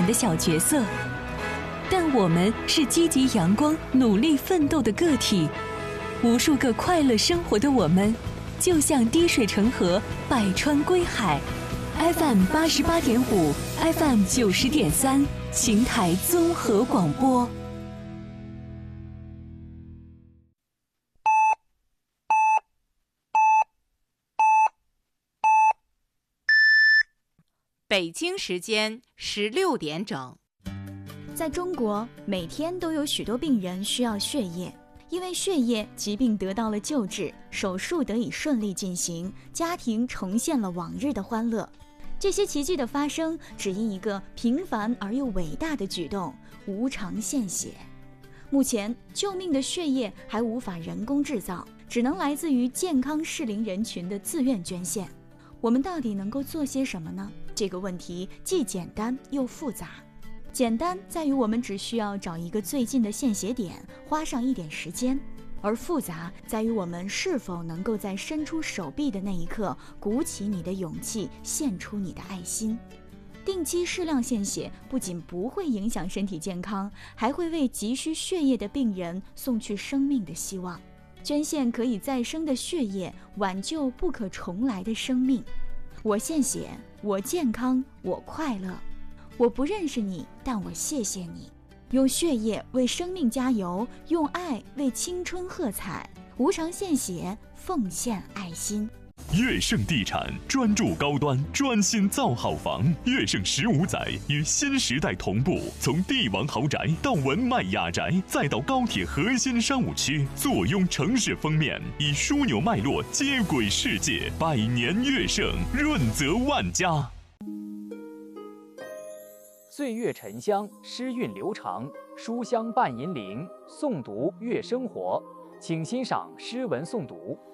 的小角色，但我们是积极阳光、努力奋斗的个体。无数个快乐生活的我们，就像滴水成河，百川归海。FM 88.5 ，FM 90.3，邢台综合广播。 北京时间16点整。 在中国，每天都有许多病人需要血液，因为血液，疾病得到了救治，手术得以顺利进行，家庭重现了往日的欢乐。这些奇迹的发生，只因一个平凡而又伟大的举动——无偿献血。目前，救命的血液还无法人工制造，只能来自于健康适龄人群的自愿捐献。我们到底能够做些什么呢？这个问题既简单又复杂。简单在于我们只需要找一个最近的献血点，花上一点时间；而复杂在于我们是否能够在伸出手臂的那一刻，鼓起你的勇气，献出你的爱心。定期适量献血不仅不会影响身体健康，还会为急需血液的病人送去生命的希望。捐献可以再生的血液，挽救不可重来的生命。我献血，我健康，我快乐。我不认识你，但我谢谢你。用血液为生命加油，用爱为青春喝彩。无偿献血，奉献爱心。 悦盛地产专注高端，专心造好房。悦盛15载与新时代同步，从帝王豪宅到文迈雅宅，再到高铁核心商务区，坐拥城市封面，以枢纽脉络接轨世界。百年悦盛，润泽万家。 岁月沉香，诗韵流长，书香伴银铃。诵读悦生活，请欣赏诗文诵读。